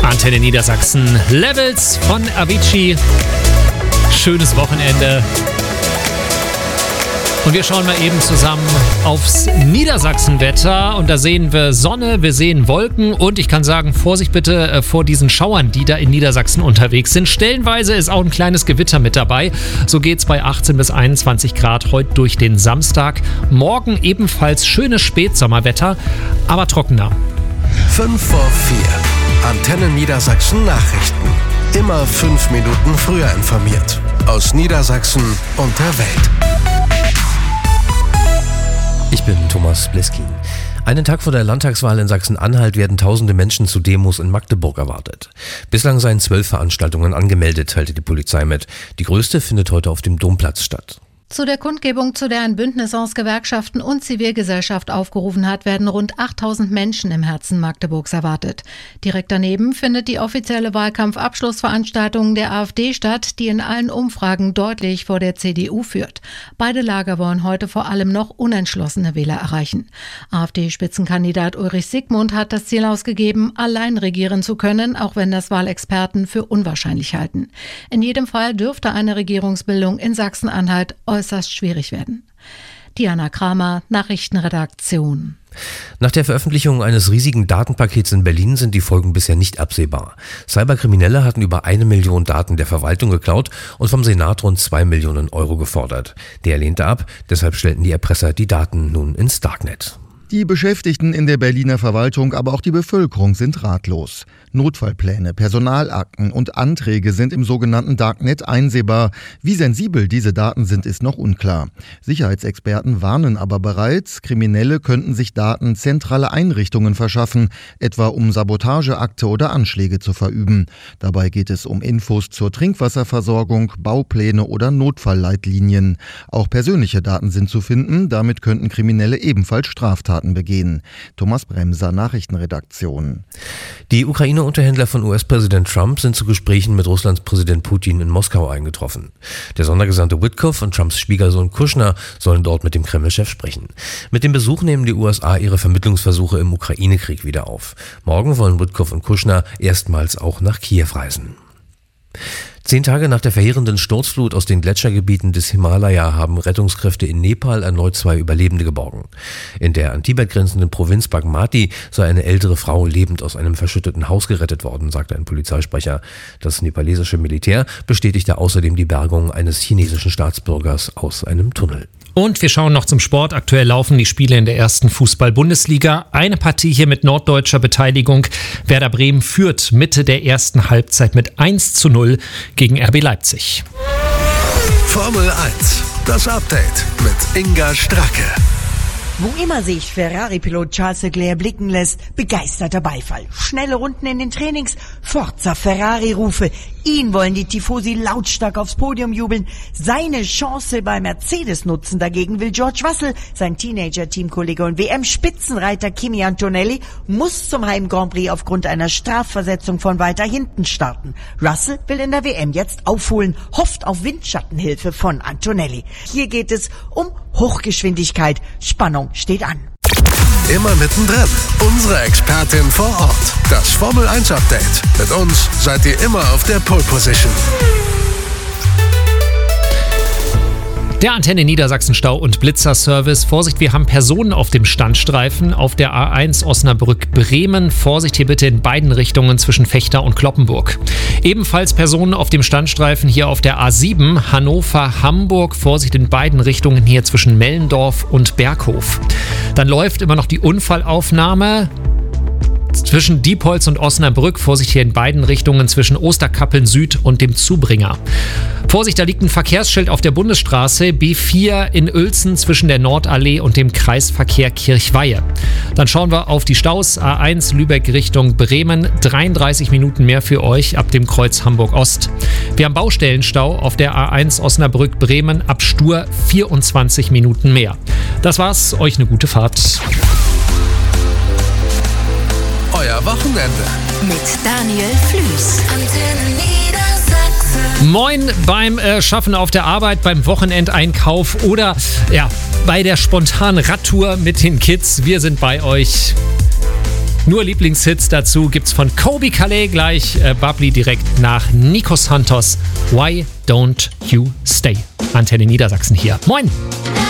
Antenne Niedersachsen. Levels von Avicii. Schönes Wochenende. Und wir schauen mal eben zusammen aufs Niedersachsenwetter. Und da sehen wir Sonne, wir sehen Wolken. Und ich kann sagen, Vorsicht bitte vor diesen Schauern, die da in Niedersachsen unterwegs sind. Stellenweise ist auch ein kleines Gewitter mit dabei. So geht's bei 18 bis 21 Grad heute durch den Samstag. Morgen ebenfalls schönes Spätsommerwetter, aber trockener. 5 vor 4. Antenne Niedersachsen Nachrichten. Immer 5 Minuten früher informiert. Aus Niedersachsen und der Welt. Ich bin Thomas Bleskin. Einen Tag vor der Landtagswahl in Sachsen-Anhalt werden tausende Menschen zu Demos in Magdeburg erwartet. Bislang seien 12 Veranstaltungen angemeldet, teilte die Polizei mit. Die größte findet heute auf dem Domplatz statt. Zu der Kundgebung, zu der ein Bündnis aus Gewerkschaften und Zivilgesellschaft aufgerufen hat, werden rund 8000 Menschen im Herzen Magdeburgs erwartet. Direkt daneben findet die offizielle Wahlkampfabschlussveranstaltung der AfD statt, die in allen Umfragen deutlich vor der CDU führt. Beide Lager wollen heute vor allem noch unentschlossene Wähler erreichen. AfD-Spitzenkandidat Ulrich Siegmund hat das Ziel ausgegeben, allein regieren zu können, auch wenn das Wahlexperten für unwahrscheinlich halten. In jedem Fall dürfte eine Regierungsbildung in Sachsen-Anhalt äußerst schwierig werden. Diana Kramer, Nachrichtenredaktion. Nach der Veröffentlichung eines riesigen Datenpakets in Berlin sind die Folgen bisher nicht absehbar. Cyberkriminelle hatten über 1 Million Daten der Verwaltung geklaut und vom Senat rund 2 Millionen Euro gefordert. Der lehnte ab, deshalb stellten die Erpresser die Daten nun ins Darknet. Die Beschäftigten in der Berliner Verwaltung, aber auch die Bevölkerung sind ratlos. Notfallpläne, Personalakten und Anträge sind im sogenannten Darknet einsehbar. Wie sensibel diese Daten sind, ist noch unklar. Sicherheitsexperten warnen aber bereits, Kriminelle könnten sich Daten zentraler Einrichtungen verschaffen, etwa um Sabotageakte oder Anschläge zu verüben. Dabei geht es um Infos zur Trinkwasserversorgung, Baupläne oder Notfallleitlinien. Auch persönliche Daten sind zu finden, damit könnten Kriminelle ebenfalls Straftaten begehen. Thomas Bremser, Nachrichtenredaktion. Die Ukraine-Unterhändler von US-Präsident Trump sind zu Gesprächen mit Russlands Präsident Putin in Moskau eingetroffen. Der Sondergesandte Witkoff und Trumps Schwiegersohn Kushner sollen dort mit dem Kreml-Chef sprechen. Mit dem Besuch nehmen die USA ihre Vermittlungsversuche im Ukraine-Krieg wieder auf. Morgen wollen Witkoff und Kushner erstmals auch nach Kiew reisen. 10 Tage nach der verheerenden Sturzflut aus den Gletschergebieten des Himalaya haben Rettungskräfte in Nepal erneut 2 Überlebende geborgen. In der an Tibet grenzenden Provinz Bagmati sei eine ältere Frau lebend aus einem verschütteten Haus gerettet worden, sagte ein Polizeisprecher. Das nepalesische Militär bestätigte außerdem die Bergung eines chinesischen Staatsbürgers aus einem Tunnel. Und wir schauen noch zum Sport. Aktuell laufen die Spiele in der 1. Fußball-Bundesliga. Eine Partie hier mit norddeutscher Beteiligung. Werder Bremen führt Mitte der ersten Halbzeit mit 1:0 gegen RB Leipzig. Formel 1, das Update mit Inga Stracke. Wo immer sich Ferrari-Pilot Charles Leclerc blicken lässt, begeisterter Beifall. Schnelle Runden in den Trainings, Forza Ferrari-Rufe. Ihn wollen die Tifosi lautstark aufs Podium jubeln. Seine Chance bei Mercedes nutzen dagegen will George Russell. Sein Teenager-Teamkollege und WM-Spitzenreiter Kimi Antonelli muss zum Heim-Grand Prix aufgrund einer Strafversetzung von weiter hinten starten. Russell will in der WM jetzt aufholen, hofft auf Windschattenhilfe von Antonelli. Hier geht es um Hochgeschwindigkeit. Spannung steht an. Immer mittendrin. Unsere Expertin vor Ort. Das Formel 1 Update. Mit uns seid ihr immer auf der Pole Position. Der Antenne Niedersachsen Stau- und Blitzerservice. Vorsicht, wir haben Personen auf dem Standstreifen auf der A1 Osnabrück-Bremen. Vorsicht hier bitte in beiden Richtungen zwischen Vechta und Cloppenburg. Ebenfalls Personen auf dem Standstreifen hier auf der A7 Hannover-Hamburg. Vorsicht in beiden Richtungen hier zwischen Mellendorf und Berghof. Dann läuft immer noch die Unfallaufnahme zwischen Diepholz und Osnabrück. Vorsicht hier in beiden Richtungen zwischen Osterkappeln Süd und dem Zubringer. Vorsicht, da liegt ein Verkehrsschild auf der Bundesstraße B4 in Uelzen zwischen der Nordallee und dem Kreisverkehr Kirchweihe. Dann schauen wir auf die Staus. A1 Lübeck Richtung Bremen. 33 Minuten mehr für euch ab dem Kreuz Hamburg Ost. Wir haben Baustellenstau auf der A1 Osnabrück Bremen ab Stur 24 Minuten mehr. Das war's. Euch eine gute Fahrt. Euer Wochenende. Mit Daniel Flüß. Antenne Niedersachsen. Moin beim Schaffen auf der Arbeit, beim Wochenendeinkauf oder bei der spontanen Radtour mit den Kids. Wir sind bei euch. Nur Lieblingshits dazu gibt's von Kobe Calais gleich. Bubbly direkt nach Nikos Santos. Why don't you stay? Antenne Niedersachsen hier. Moin!